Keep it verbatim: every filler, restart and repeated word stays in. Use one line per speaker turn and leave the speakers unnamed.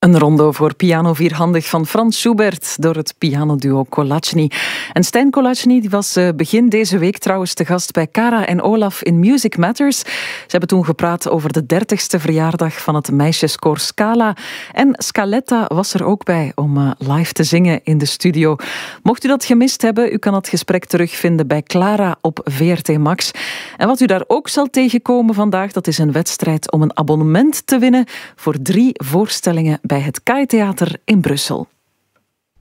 Een rondo voor piano vierhandig van Franz Schubert door het pianoduo Kolachny. En Stijn Kolachny die was begin deze week trouwens te gast bij Cara en Olaf in Music Matters. Ze hebben toen gepraat over de dertigste verjaardag van het meisjeskoor Scala. En Scaletta was er ook bij om live te zingen in de studio. Mocht u dat gemist hebben, u kan het gesprek terugvinden bij Clara op V R T Max. En wat u daar ook zal tegenkomen vandaag, dat is een wedstrijd om een abonnement te winnen voor drie voorstellingen bij het K A I Theater in Brussel.